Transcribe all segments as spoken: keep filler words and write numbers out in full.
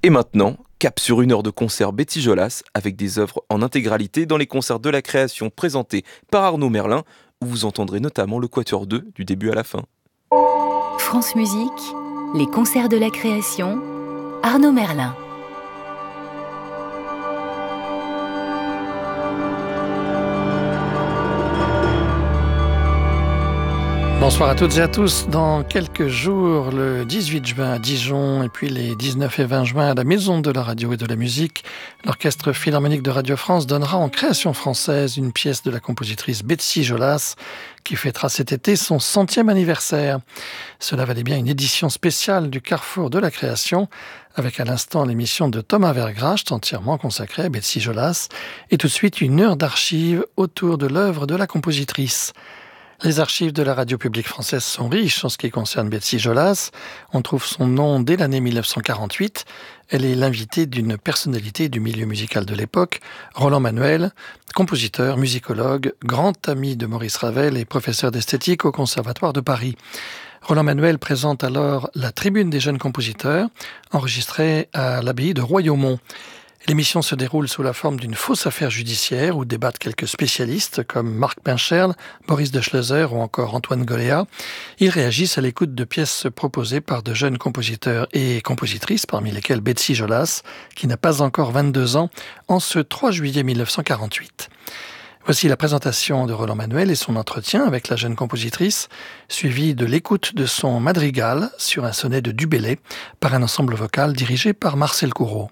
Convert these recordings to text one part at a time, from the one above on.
Et maintenant, cap sur une heure de concert Betty Jolas avec des œuvres en intégralité dans les concerts de la création présentés par Arnaud Merlin, où vous entendrez notamment le Quatuor deux du début à la fin. France Musique, les concerts de la création, Arnaud Merlin. Bonsoir à toutes et à tous. Dans quelques jours, le dix-huit juin à Dijon et puis les dix-neuf et vingt juin à la Maison de la Radio et de la Musique, l'Orchestre Philharmonique de Radio France donnera en création française une pièce de la compositrice Betty Jolas qui fêtera cet été son centième anniversaire. Cela valait bien une édition spéciale du Carrefour de la création avec à l'instant l'émission de Thomas Vergracht entièrement consacrée à Betty Jolas et tout de suite une heure d'archives autour de l'œuvre de la compositrice. Les archives de la radio publique française sont riches en ce qui concerne Betty Jolas. On trouve son nom dès l'année mille neuf cent quarante-huit. Elle est l'invitée d'une personnalité du milieu musical de l'époque, Roland Manuel, compositeur, musicologue, grand ami de Maurice Ravel et professeur d'esthétique au Conservatoire de Paris. Roland Manuel présente alors la Tribune des jeunes compositeurs, enregistrée à l'abbaye de Royaumont. L'émission se déroule sous la forme d'une fausse affaire judiciaire où débattent quelques spécialistes comme Marc Pincherle, Boris de Schleuser ou encore Antoine Goléa. Ils réagissent à l'écoute de pièces proposées par de jeunes compositeurs et compositrices, parmi lesquels Betty Jolas, qui n'a pas encore vingt-deux ans, en ce trois juillet mille neuf cent quarante-huit. Voici la présentation de Roland Manuel et son entretien avec la jeune compositrice, suivi de l'écoute de son madrigal sur un sonnet de Du Bellay par un ensemble vocal dirigé par Marcel Courreau.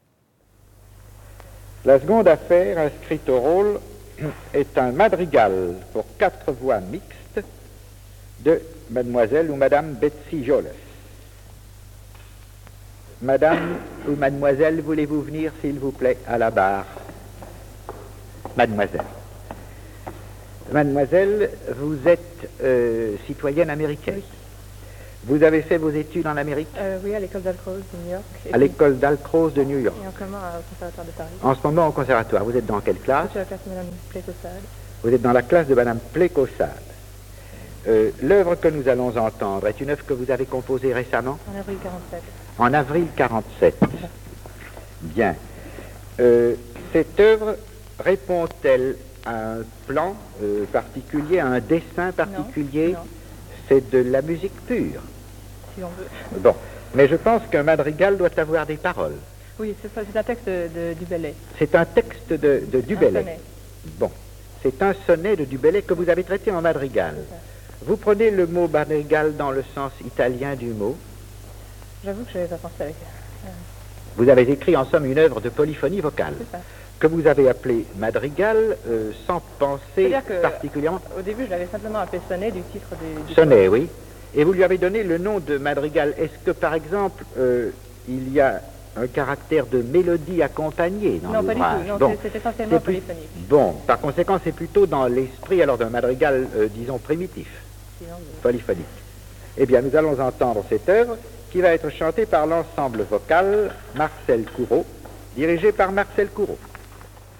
La seconde affaire inscrite au rôle est un madrigal pour quatre voix mixtes de mademoiselle ou madame Betty Jolas. Madame ou mademoiselle, voulez-vous venir s'il vous plaît à la barre? Mademoiselle. Mademoiselle, vous êtes euh, citoyenne américaine. Oui. Vous avez fait vos études en Amérique? euh, Oui, à l'école d'Alcroze de New York. Et à l'école d'Alcroze de New York. Et en commun au Conservatoire de Paris. En ce moment au Conservatoire. Vous êtes dans quelle classe? Je suis à la classe de Madame Plécossade. Vous êtes dans la classe de Madame Plécossade. Euh, L'œuvre que nous allons entendre est une œuvre que vous avez composée récemment? En avril quarante-sept. En avril quarante-sept. Bien. Euh, cette œuvre répond-elle à un plan euh, particulier, à un dessin particulier? Non, non. C'est de la musique pure. Si on veut. Bon, mais je pense qu'un madrigal doit avoir des paroles. Oui, c'est un texte de, de Du Bellay. C'est un texte de, de Du Bellay. Un sonnet. Bon, c'est un sonnet de Du Bellay que vous avez traité en madrigal. Vous prenez le mot madrigal dans le sens italien du mot? J'avoue que je n'avais pas pensé avec. Euh... Vous avez écrit en somme une œuvre de polyphonie vocale. C'est ça. Que vous avez appelé madrigal euh, sans penser que, particulièrement. Au début, je l'avais simplement appelé sonnet du titre du. du sonnet, oui. Et vous lui avez donné le nom de madrigal. Est-ce que, par exemple, euh, il y a un caractère de mélodie accompagnée dans l'ouvrage? Non, pas du tout. Non, bon, c'est essentiellement polyphonique. Bon, par conséquent, c'est plutôt dans l'esprit alors d'un madrigal, euh, disons, primitif, Sinon, oui. polyphonique. Eh bien, nous allons entendre cette œuvre qui va être chantée par l'ensemble vocal Marcel Courreau, dirigé par Marcel Courreau.